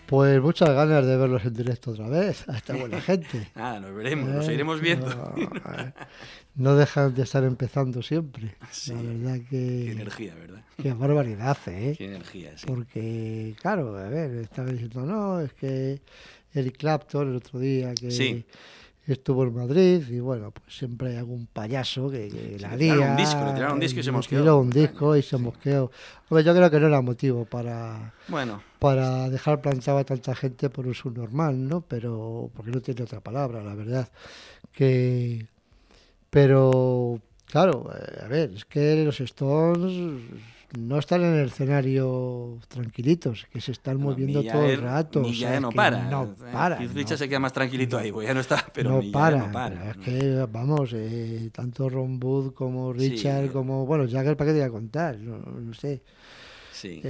Pues muchas ganas de verlos en directo otra vez, a esta buena gente. Nos veremos, nos seguiremos viendo. No dejan de estar empezando siempre. Sí, la verdad que... Qué energía, ¿verdad? Qué barbaridad, ¿eh? Qué energía, sí. Porque, claro, a ver, estaba diciendo, no, es que Eric Clapton el otro día que... Sí. Estuvo en Madrid y bueno, pues siempre hay algún payaso que la lía. Le tiraron un disco y se mosqueó. Tiró un disco y se mosqueó. Hombre, yo creo que no era motivo para dejar plantado a tanta gente por un subnormal, ¿no? Pero, porque no tiene otra palabra, la verdad. Pero, claro, a ver, es que los Stones no están en el escenario tranquilitos, que se están moviendo todo el rato. Ni ya no para. No para. Keith Richards se queda más tranquilito ahí, pues ya no está, pero no para. No para. Es que, vamos, tanto Ron Wood como Richard, como, bueno, Jagger, ¿para qué te voy a contar? No sé. Sí,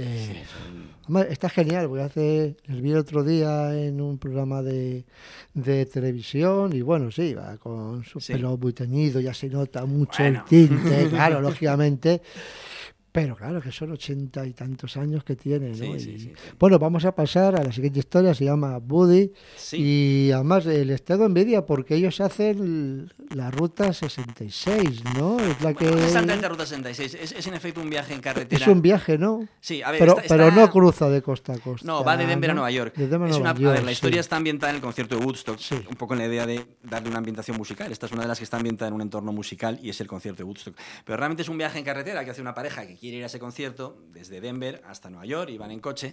está genial, les vi el otro día en un programa de televisión y bueno, sí, va con su pelo muy teñido, ya se nota mucho el tinte, claro, lógicamente. Pero claro, que son 80 y tantos años que tiene, ¿no? Sí. Bueno, vamos a pasar a la siguiente historia, se llama Buddy. Y además les tengo envidia porque ellos hacen la Ruta 66, ¿no? Es la que... Exactamente, la Ruta 66. Es en efecto un viaje en carretera. Es un viaje, ¿no? Sí, a ver, pero no cruza de costa a costa. No, va de Denver a Nueva York. A ver, la historia está ambientada en el concierto de Woodstock, un poco en la idea de darle una ambientación musical. Esta es una de las que está ambientada en un entorno musical y es el concierto de Woodstock. Pero realmente es un viaje en carretera que hace una pareja que quiere ir a ese concierto desde Denver hasta Nueva York y van en coche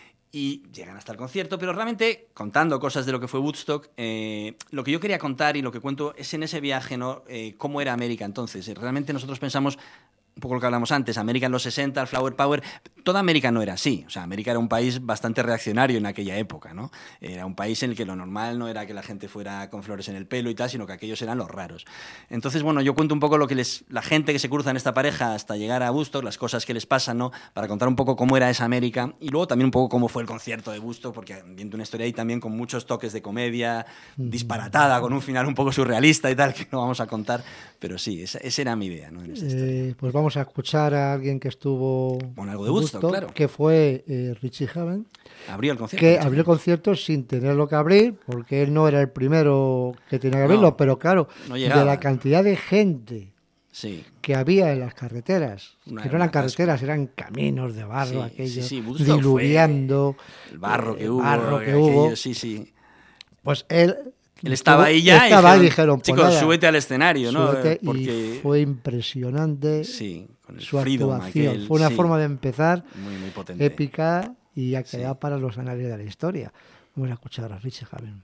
y llegan hasta el concierto, pero realmente contando cosas de lo que fue Woodstock, lo que yo quería contar y lo que cuento es en ese viaje, ¿no? Cómo era América entonces. Realmente nosotros pensamos un poco lo que hablamos antes, América en los 60, el Flower Power, toda América no era así. O sea, América era un país bastante reaccionario en aquella época, ¿no? Era un país en el que lo normal no era que la gente fuera con flores en el pelo y tal, sino que aquellos eran los raros. Entonces, bueno, yo cuento un poco lo que la gente que se cruza en esta pareja hasta llegar a Woodstock, las cosas que les pasan, ¿no? Para contar un poco cómo era esa América y luego también un poco cómo fue el concierto de Woodstock, porque viendo una historia ahí también con muchos toques de comedia, disparatada, con un final un poco surrealista y tal, que no vamos a contar, pero sí, esa era mi idea, ¿no? En esa historia. Pues vamos a escuchar a alguien que estuvo con algo de Woodstock, claro, que fue Richie Havens. Abrió el concierto. Que abrió el concierto sin tenerlo que abrir, porque él no era el primero que tenía que abrirlo, pero claro, de la cantidad de gente que había en las carreteras, que no eran carreteras, eran caminos de barro, aquellos diluviando, el barro que hubo. Sí. Pues él estaba ahí ya y dijeron, chicos, pues súbete al escenario, ¿no? Porque fue impresionante con el su actuación. Fue una forma de empezar muy potente, épica y ya queda para los anales de la historia. Vamos a escuchar a Richie Havens.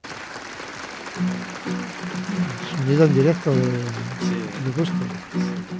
Sonido en directo de Woodstock.